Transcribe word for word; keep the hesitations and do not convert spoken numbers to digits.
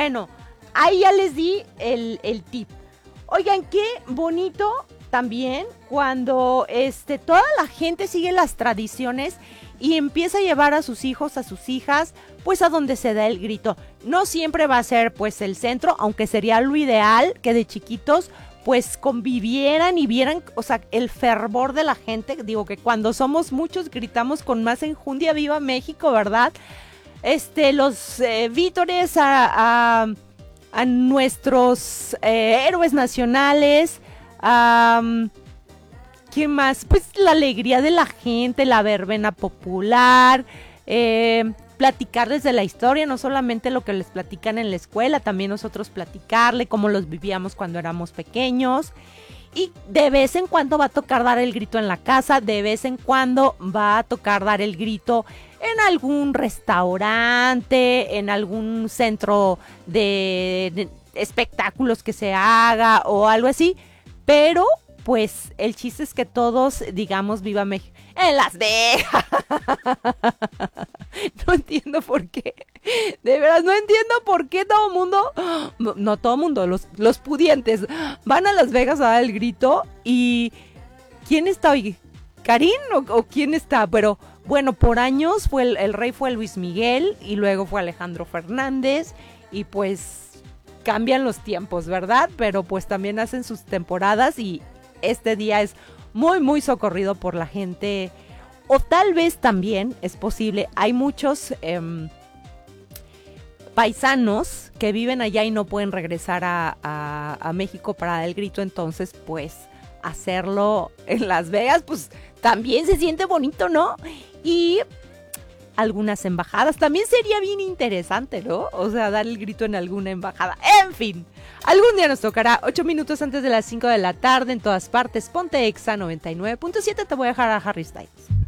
bueno, ahí ya les di el, el tip. Oigan, qué bonito también cuando este, toda la gente sigue las tradiciones y empieza a llevar a sus hijos, a sus hijas, pues a donde se da el grito. No siempre va a ser pues el centro, aunque sería lo ideal que de chiquitos pues convivieran y vieran, o sea, el fervor de la gente. Digo que cuando somos muchos gritamos con más enjundia, ¡viva México!, ¿verdad? Este, los eh, vítores a, a, a nuestros eh, héroes nacionales, a... Um, ¿Qué más? Pues la alegría de la gente, la verbena popular, eh, platicarles de la historia, no solamente lo que les platican en la escuela, también nosotros platicarle cómo los vivíamos cuando éramos pequeños. Y de vez en cuando va a tocar dar el grito en la casa, de vez en cuando va a tocar dar el grito en algún restaurante, en algún centro de, de espectáculos que se haga o algo así, pero pues el chiste es que todos digamos viva México. En Las Vegas. No entiendo por qué. De veras, no entiendo por qué todo el mundo, no, no todo el mundo, los, los pudientes van a Las Vegas a dar el grito. Y ¿quién está hoy? ¿Karin o, o quién está? Pero bueno, por años fue el, el rey fue Luis Miguel y luego fue Alejandro Fernández y pues cambian los tiempos, ¿verdad? Pero pues también hacen sus temporadas y este día es muy, muy socorrido por la gente. O tal vez también es posible, hay muchos eh, paisanos que viven allá y no pueden regresar a, a, a México para dar el grito, entonces pues hacerlo en Las Vegas, pues también se siente bonito, ¿no? Y algunas embajadas, también sería bien interesante, ¿no? O sea, dar el grito en alguna embajada. En fin, algún día nos tocará. Ocho minutos antes de las cinco de la tarde, en todas partes, ponte Exa noventa y nueve punto siete, te voy a dejar a Harry Styles.